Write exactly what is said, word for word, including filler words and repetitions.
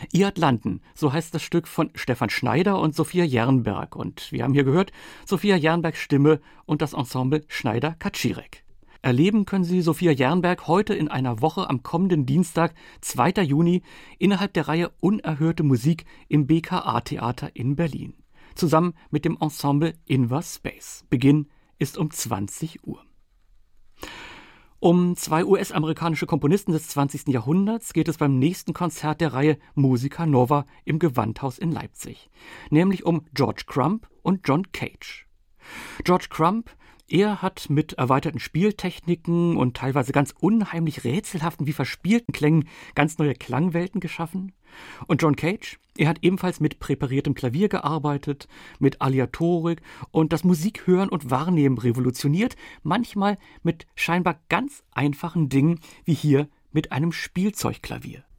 Ihr Atlanten, so heißt das Stück von Stefan Schneider und Sophia Jernberg. Und wir haben hier gehört, Sophia Jernbergs Stimme und das Ensemble Schneider-Kaczirek. Erleben können Sie Sophia Jernberg heute in einer Woche am kommenden Dienstag, zweiten Juni, innerhalb der Reihe Unerhörte Musik im B K A-Theater in Berlin. Zusammen mit dem Ensemble Inver Space. Beginn ist um zwanzig Uhr. Um zwei U S-amerikanische Komponisten des zwanzigsten Jahrhunderts geht es beim nächsten Konzert der Reihe Musica Nova im Gewandhaus in Leipzig. Nämlich um George Crumb und John Cage. George Crumb, er hat mit erweiterten Spieltechniken und teilweise ganz unheimlich rätselhaften wie verspielten Klängen ganz neue Klangwelten geschaffen. Und John Cage, er hat ebenfalls mit präpariertem Klavier gearbeitet, mit Aleatorik und das Musikhören und Wahrnehmen revolutioniert, manchmal mit scheinbar ganz einfachen Dingen wie hier mit einem Spielzeugklavier.